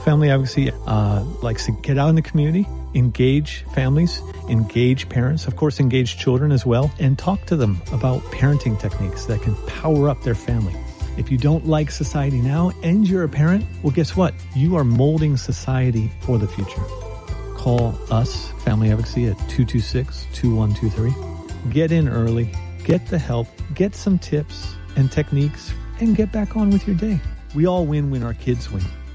Family Advocacy likes to get out in the community, engage families, engage parents, of course, engage children as well, and talk to them about parenting techniques that can power up their family. If you don't like society now and you're a parent, well, guess what? You are molding society for the future. Call us, Family Advocacy, at 226-2123. Get in early, get the help, get some tips and techniques, and get back on with your day. We all win when our kids win.